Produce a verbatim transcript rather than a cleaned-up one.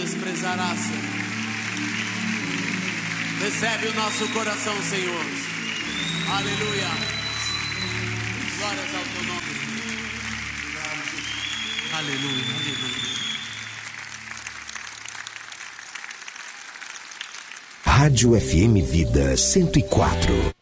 desprezarás, Senhor. Recebe o nosso coração, Senhor. Aleluia. Glórias ao teu nome. Aleluia, aleluia. Rádio F M Vida cento e quatro.